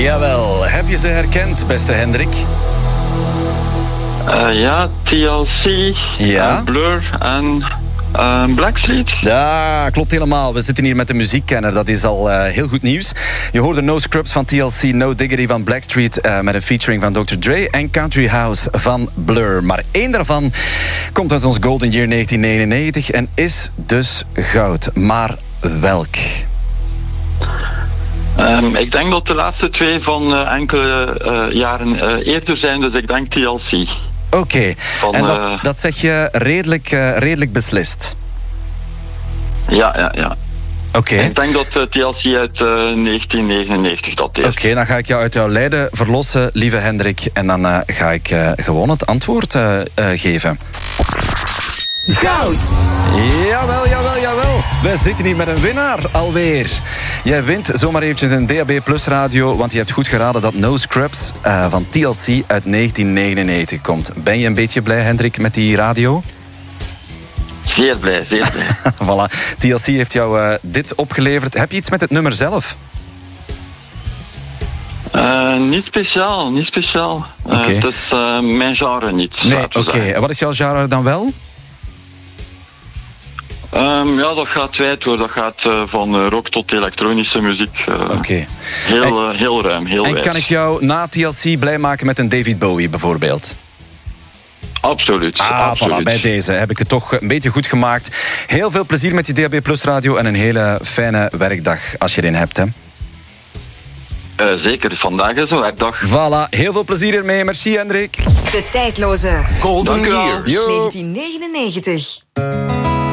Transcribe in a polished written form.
Jawel, heb je ze herkend, beste Hendrik? Ja, TLC, Ja. Blur en Blackstreet. Ja, klopt helemaal. We zitten hier met de muziekkenner. Dat is al heel goed nieuws. Je hoorde No Scrubs van TLC, No Diggity van Blackstreet... met een featuring van Dr. Dre en Country House van Blur. Maar één daarvan komt uit ons Golden Year 1999 en is dus goud. Maar welk? Ik denk dat de laatste twee van enkele jaren eerder zijn, dus ik denk TLC. Oké. En dat zeg je redelijk beslist? Ja. Oké. Ik denk dat TLC uit 1999 dateert. Oké, dan ga ik jou uit jouw lijden verlossen, lieve Hendrik. En dan ga ik gewoon het antwoord geven. Goud! Jawel. We zitten hier met een winnaar alweer. Jij wint zomaar eventjes een DAB Plus radio, want je hebt goed geraden dat No Scrubs van TLC uit 1999 komt. Ben je een beetje blij, Hendrik, met die radio? Zeer blij. Voilà. TLC heeft jou dit opgeleverd. Heb je iets met het nummer zelf? Niet speciaal. Oké. Het is mijn genre niet. Nee, oké. En wat is jouw genre dan wel? Ja, dat gaat wijd hoor. Dat gaat van rock tot elektronische muziek. Oké. Heel ruim, heel En wijd. kan ik jou na TLC blij maken met een David Bowie bijvoorbeeld? Absoluut. Voilà, bij deze heb ik het toch een beetje goed gemaakt. Heel veel plezier met je DAB Plus radio en een hele fijne werkdag als je erin hebt, hè? Zeker, vandaag is een werkdag. Voilà, heel veel plezier ermee. Merci, Hendrik. De tijdloze Golden Dank u wel. Years. Yo. 1999.